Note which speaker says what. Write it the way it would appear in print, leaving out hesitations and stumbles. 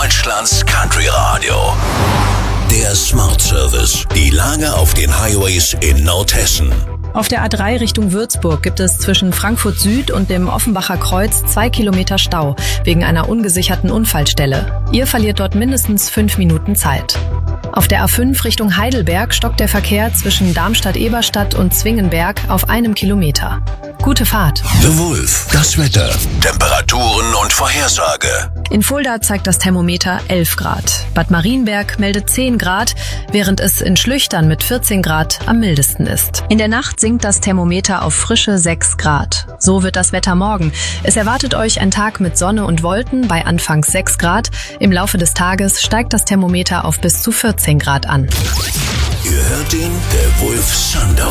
Speaker 1: Deutschlands Country Radio. Der Smart Service. Die Lage auf den Highways in Nordhessen.
Speaker 2: Auf der A3 Richtung Würzburg gibt es zwischen Frankfurt Süd und dem Offenbacher Kreuz 2 Kilometer Stau wegen einer ungesicherten Unfallstelle. Ihr verliert dort mindestens 5 Minuten Zeit. Auf der A5 Richtung Heidelberg stockt der Verkehr zwischen Darmstadt-Eberstadt und Zwingenberg auf 1 Kilometer. Gute Fahrt.
Speaker 1: The Wolf. Das Wetter. Temperaturen und Vorhersage.
Speaker 2: In Fulda zeigt das Thermometer 11 Grad. Bad Marienberg meldet 10 Grad, während es in Schlüchtern mit 14 Grad am mildesten ist. In der Nacht sinkt das Thermometer auf frische 6 Grad. So wird das Wetter morgen. Es erwartet euch ein Tag mit Sonne und Wolken bei anfangs 6 Grad. Im Laufe des Tages steigt das Thermometer auf bis zu 14 Grad an.
Speaker 1: Ihr hört ihn, der Wolf Sundown.